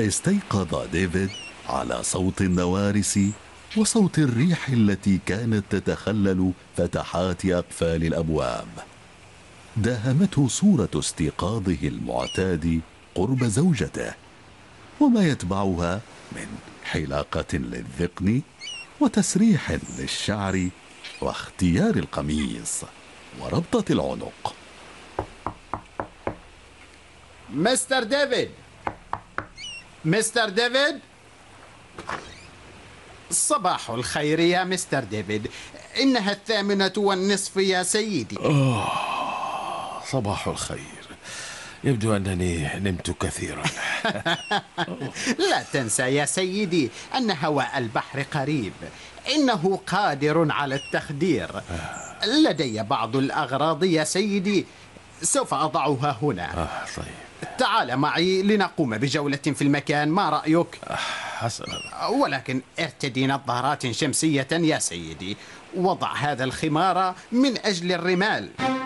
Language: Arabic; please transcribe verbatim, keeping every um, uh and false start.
استيقظ ديفيد على صوت النوارس وصوت الريح التي كانت تتخلل فتحات أقفال الأبواب. داهمته صورة استيقاظه المعتاد قرب زوجته، وما يتبعها من حلاقة للذقن وتسريح للشعر واختيار القميص وربطة العنق. مستر ديفيد، مستر ديفيد، صباح الخير يا مستر ديفيد، إنها الثامنة والنصف يا سيدي. آه، صباح الخير. يبدو أنني نمت كثيرا. لا تنسى يا سيدي أن هواء البحر قريب، إنه قادر على التخدير. لدي بعض الأغراض يا سيدي، سوف أضعها هنا. آه طيب. تعال معي لنقوم بجولة في المكان، ما رأيك؟ آه حسنا. ولكن ارتدي نظارات شمسية يا سيدي، وضع هذا الخمار من أجل الرمال.